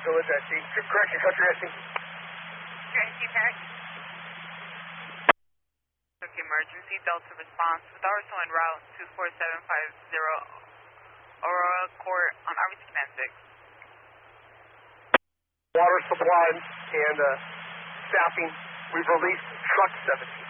Village SC. Correction, country SC. Country Park. Okay, emergency Delta response with RSO en route 24750 Aurora Court on RBC Command 6. Water supply and staffing. We've released truck 17.